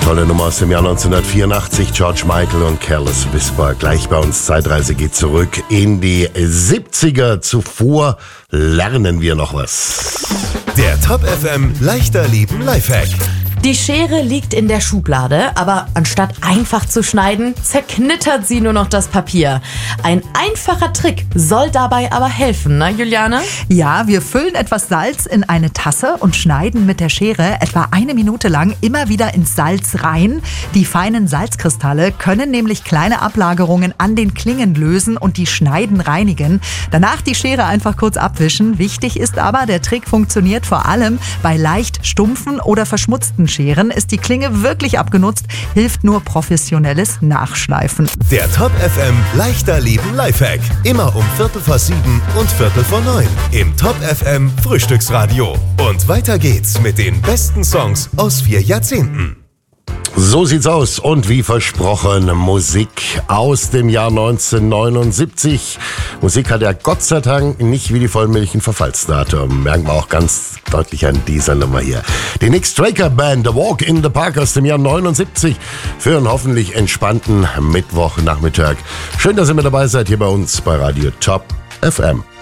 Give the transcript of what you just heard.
Tolle Nummer aus dem Jahr 1984, George Michael und Careless Whisper. Gleich bei uns Zeitreise geht zurück in die 70er. Zuvor lernen wir noch was. Der Top FM Leichter Leben Lifehack. Die Schere liegt in der Schublade, aber anstatt einfach zu schneiden, zerknittert sie nur noch das Papier. Ein einfacher Trick soll dabei aber helfen, ne Juliane? Ja, wir füllen etwas Salz in eine Tasse und schneiden mit der Schere etwa 1 Minute lang immer wieder ins Salz rein. Die feinen Salzkristalle können nämlich kleine Ablagerungen an den Klingen lösen und die Schneiden reinigen. Danach die Schere einfach kurz abwischen. Wichtig ist aber, der Trick funktioniert vor allem bei leicht stumpfen oder verschmutzten Scheren. Ist die Klinge wirklich abgenutzt, hilft nur professionelles Nachschleifen. Der Top FM Leichter Leben Lifehack. Immer um 7:15 und 8:45 im Top FM Frühstücksradio. Und weiter geht's mit den besten Songs aus 4 Jahrzehnten. So sieht's aus und wie versprochen, Musik aus dem Jahr 1979. Musik hat ja Gott sei Dank nicht wie die Vollmilch ein Verfallsdatum. Merken wir auch ganz deutlich an dieser Nummer hier. Die Nick Straker Band, The Walk in the Park aus dem Jahr 79 für einen hoffentlich entspannten Mittwochnachmittag. Schön, dass ihr mit dabei seid hier bei uns bei Radio Top FM.